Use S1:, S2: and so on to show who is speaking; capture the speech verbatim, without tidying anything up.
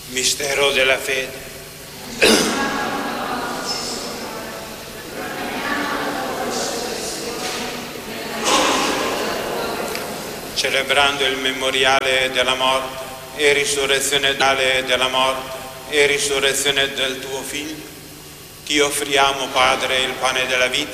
S1: Mistero della fede. Celebrando il memoriale della morte e risurrezione della morte e risurrezione del tuo Figlio, ti offriamo, Padre, il pane della vita